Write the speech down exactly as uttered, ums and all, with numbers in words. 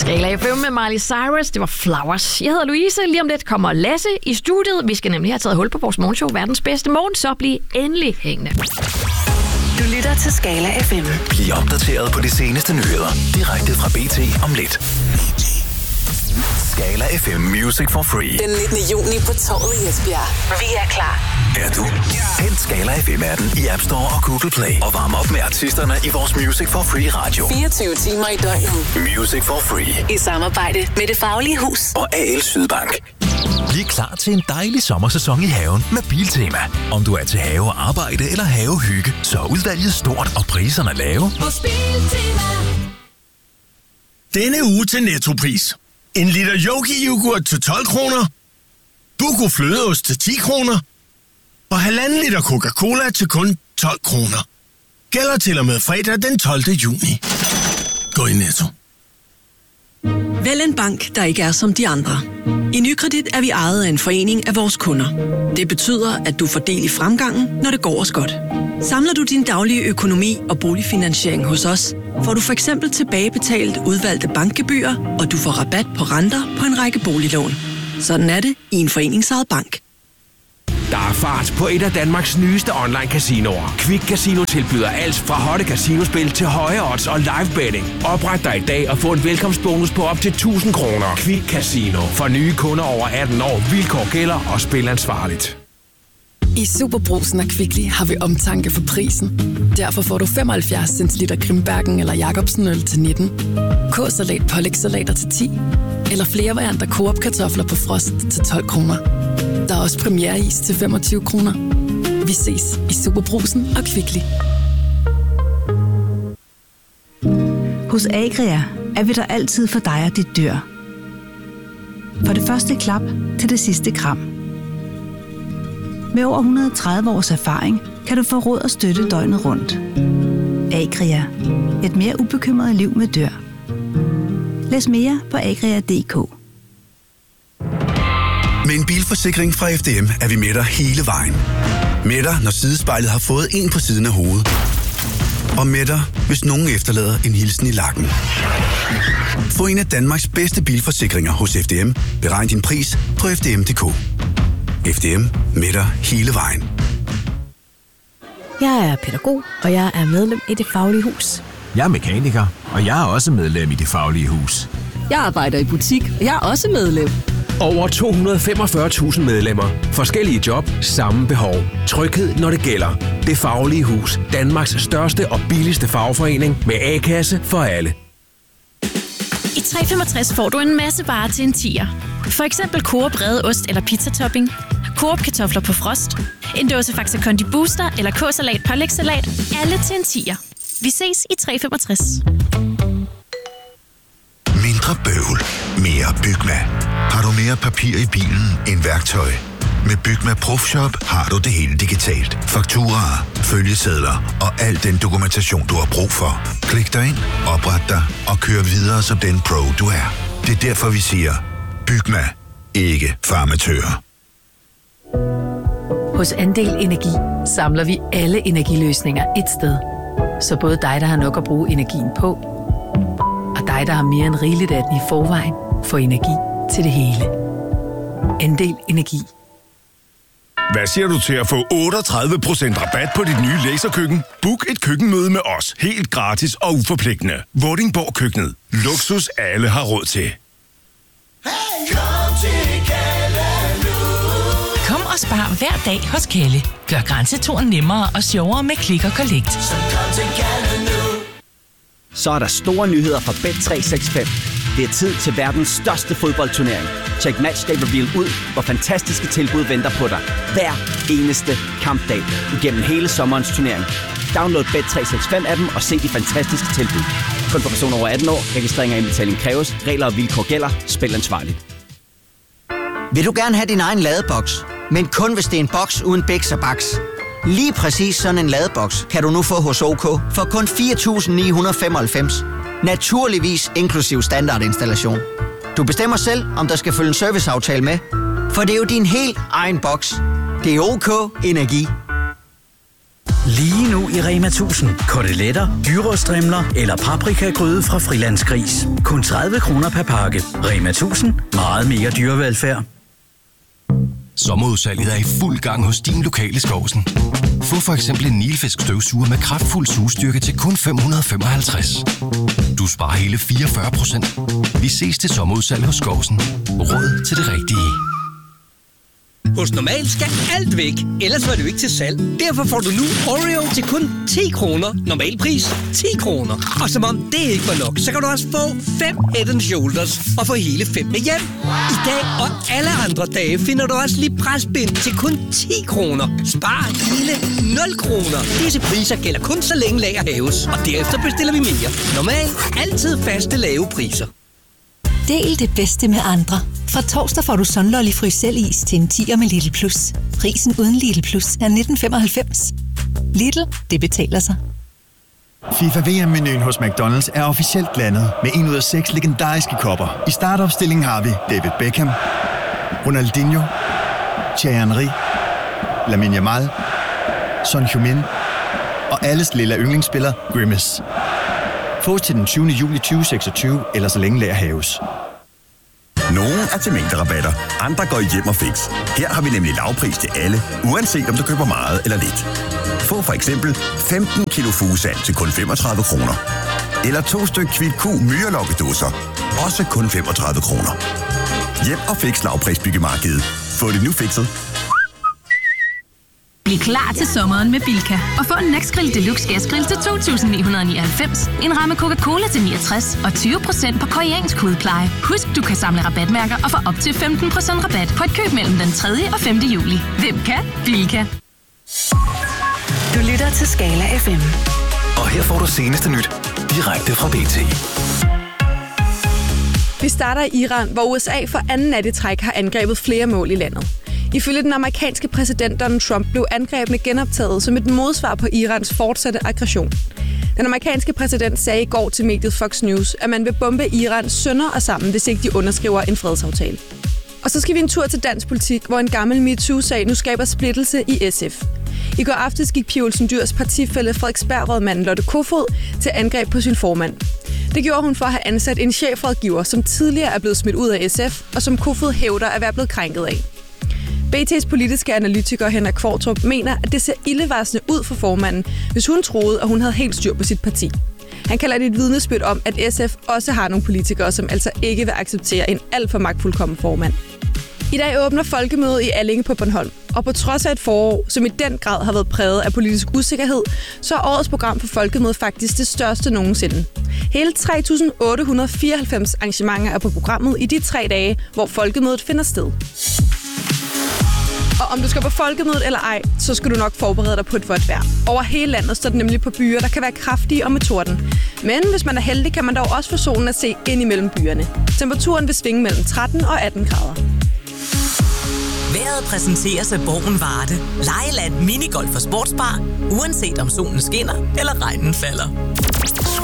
Skala F M med Miley Cyrus. Det var Flowers. Jeg hedder Louise. Lige om lidt kommer Lasse i studiet. Vi skal nemlig have taget hul på vores morgenshow, verdens bedste morgen, så bliv endelig hængende. Du lytter til Skala F M. Bliv opdateret på de seneste nyheder direkte fra B T om lidt. Skala F M Music for Free. Den nittende juni på Torvet i Esbjerg. Vi er klar. Er du? Hent Skala F M-appen i App Store og Google Play. Og varm op med artisterne i vores Music for Free radio. fireogtyve timer i døgnet. Music for Free. I samarbejde med Det Faglige Hus. Og A L Sydbank. Bliv klar til en dejlig sommersæson i haven med Biltema. Om du er til have og arbejde eller havehygge, så er udvalget stort og priserne lave. Hos Biltema. Denne uge til Nettopris. En liter Yogi-yoghurt til tolv kroner. Buco flødeost til ti kroner. Og halvanden liter Coca-Cola til kun tolv kroner. Gælder til og med fredag den tolvte juni. Gå i Netto. Vælg en bank, der ikke er som de andre. I Nykredit er vi ejet af en forening af vores kunder. Det betyder, at du får del i fremgangen, når det går os godt. Samler du din daglige økonomi og boligfinansiering hos os, får du for eksempel tilbagebetalt udvalgte bankgebyrer, og du får rabat på renter på en række boliglån. Sådan er det i en foreningsejet bank. Der er fart på et af Danmarks nyeste online-casinoer. Quick Casino tilbyder alt fra hotte casinospil til høje odds og live betting. Opret dig i dag og få en velkomstbonus på op til tusind kroner. Quick Casino. For nye kunder over atten år. Vilkår gælder og spil ansvarligt. I Superbrugsen og Kvickly har vi omtanke for prisen. Derfor får du femoghalvfjerds centiliter Grimbergen eller Jacobsen øl til nitten. K-salat, pålægssalater til ti. Eller flere varianter Coop-kartofler på frost til tolv kroner. Der er også premiereis til femogtyve kroner. Vi ses i Superbrugsen og Kvickly. Hos Agria er vi der altid for dig og dit dyr. For det første klap til det sidste kram. Med over et hundrede og tredive års erfaring kan du få råd og støtte døgnet rundt. Agria. Et mere ubekymret liv med dyr. Læs mere på agria punktum d k. Med en bilforsikring fra F D M er vi med dig hele vejen. Med dig, når sidespejlet har fået en på siden af hovedet. Og med dig, hvis nogen efterlader en hilsen i lakken. Få en af Danmarks bedste bilforsikringer hos F D M. Beregn din pris på f d m punktum d k. F D M. Med dig hele vejen. Jeg er pædagog, og jeg er medlem i Det Faglige Hus. Jeg er mekaniker, og jeg er også medlem i Det Faglige Hus. Jeg arbejder i butik, og jeg er også medlem. Over to hundrede og femogfyrre tusind medlemmer. Forskellige job, samme behov. Tryghed, når det gælder. Det Faglige Hus. Danmarks største og billigste fagforening med A-kasse for alle. I tre femogtres får du en masse varer til en tier. For eksempel Coop brede ost eller pizzatopping, Coop kartofler på frost, en dåse Faxe Kondi Booster eller K-salat pålægsalat. Alle til en tier. Vi ses i tre femogtres. Mindre bøvl, mere Bygma. Har du mere papir i bilen end værktøj? Med Bygma Profshop har du det hele digitalt. Fakturaer, følgesedler og al den dokumentation, du har brug for. Klik dig ind, opret dig og kør videre som den pro, du er. Det er derfor, vi siger, Bygma, ikke farmatører. Hos Andel Energi samler vi alle energiløsninger et sted. Så både dig, der har nok at bruge energien på, og dig, der har mere end rigeligt af den i forvejen, får energi til det hele. Andel Energi. Hvad siger du til at få otteogtredive procent rabat på dit nye laserkøkken? Book et køkkenmøde med os, helt gratis og uforpligtende. Vordingborg Køkkenet. Luksus alle har råd til. Hey, kom til Kalle nu. Kom og spar hver dag hos Kalle. Gør grænseturen nemmere og sjovere med Click og Collect. Så kom til Kalle nu. Så er der store nyheder fra Bet tre seks fem. Det er tid til verdens største fodboldturnering. Check Matchday Reveal ud, hvor fantastiske tilbud venter på dig. Hver eneste kampdag igennem hele sommerens turnering. Download Bet tre seks fem appen og se de fantastiske tilbud. Kun for personer over atten år. Registrering og indbetaling kræves. Regler og vilkår gælder. Spil ansvarligt. Vil du gerne have din egen ladeboks, men kun hvis det er en boks uden biks og baks? Lige præcis sådan en ladeboks kan du nu få hos OK for kun fire tusind ni hundrede femoghalvfems. Naturligvis inklusiv standardinstallation. Du bestemmer selv, om der skal følge en serviceaftale med, for det er jo din helt egen boks. Det er OK Energi. Lige nu i Rema tusind. Koteletter, gyros-strimler eller paprikagryde fra Frilandsgris. Kun tredive kroner per pakke. Rema tusind. Meget mere dyrevelfærd. Sommerudsalget er i fuld gang hos din lokale Skovsen. Få for eksempel en Nilfisk støvsuger med kraftfuld sugestyrke til kun fem hundrede og femoghalvtreds. Du sparer hele fireogfyrre procent. Vi ses til sommerudsalg hos Skovsen. Råd til det rigtige. Hos Normal skal alt væk, ellers var det jo ikke til salg. Derfor får du nu Oreo til kun ti kroner. Normal pris ti kroner. Og som om det ikke var nok, så kan du også få fem Head and Shoulders og få hele fem med hjem. I dag og alle andre dage finder du også lige presbind til kun ti kroner. Spar hele nul kroner. Disse priser gælder kun så længe lager hæves, og derefter bestiller vi mere. Normal. Altid faste lave priser. Del det bedste med andre. Fra torsdag får du Sunlolly Frysel-is til en tier med Lidl Plus. Prisen uden Lidl Plus er nitten femoghalvfems. Lidl, det betaler sig. FIFA V M-menuen hos McDonald's er officielt landet med en ud af seks legendariske kopper. I startopstillingen har vi David Beckham, Ronaldinho, Thierry Henry, Lamine Yamal, Son Heung-min og alles lille yndlingsspiller Grimace. Fås til den tyvende juli tyve seksogtyve, eller så længe lager hæves. Nogle er til mængderabatter, andre går i hjem og fix. Her har vi nemlig lavpris til alle, uanset om du køber meget eller lidt. Få for eksempel femten kilo fugesand til kun femogtredive kroner. Eller to stykker Kvick Q myrelokkedåser, også kun femogtredive kroner. Hjem og fix lavprisbyggemarkedet. Få det nu fikset. Bliv klar til sommeren med Bilka og få en Nexgrill Deluxe Gasgrill til to tusind ni hundrede nioghalvfems, en ramme Coca-Cola til niogtres og tyve procent på koreansk hudpleje. Husk, du kan samle rabatmærker og få op til femten procent rabat på et køb mellem den tredje og femte juli. Hvem kan? Bilka. Du lytter til Skala F M. Og her får du seneste nyt direkte fra B T. Vi starter i Iran, hvor U S A for anden nat i træk har angrebet flere mål i landet. Ifølge den amerikanske præsident Donald Trump blev angrebene genoptaget som et modsvar på Irans fortsatte aggression. Den amerikanske præsident sagde i går til mediet Fox News, at man vil bombe Iran sønder og sammen, hvis ikke de underskriver en fredsaftale. Og så skal vi en tur til dansk politik, hvor en gammel MeToo-sag nu skaber splittelse i S F. I går aftes gik Pia Olsen Dyhrs partifælle Frederiksberg-rådmanden Lotte Kofod til angreb på sin formand. Det gjorde hun for at have ansat en chefrådgiver, som tidligere er blevet smidt ud af S F, og som Kofod hævder at være blevet krænket af. B T's politiske analytiker Henrik Kvartrup mener, at det ser ildevarslende ud for formanden, hvis hun troede, at hun havde helt styr på sit parti. Han kalder det et vidnesbyrd om, at S F også har nogle politikere, som altså ikke vil acceptere en alt for magtfuldkommen formand. I dag åbner Folkemødet i Allinge på Bornholm, og på trods af et forår, som i den grad har været præget af politisk usikkerhed, så er årets program for Folkemødet faktisk det største nogensinde. Hele tre tusind otte hundrede og fireoghalvfems arrangementer er på programmet i de tre dage, hvor Folkemødet finder sted. Og om du skal på Folkemødet eller ej, så skal du nok forberede dig på et vådt vejr. Over hele landet står det nemlig på byer, der kan være kraftige og med torden. Men hvis man er heldig, kan man dog også få solen at se ind imellem byerne. Temperaturen vil svinge mellem tretten og atten grader. Vejret præsenteres af Borgen Varde. Lejeland, minigolf og sportsbar. Uanset om solen skinner eller regnen falder.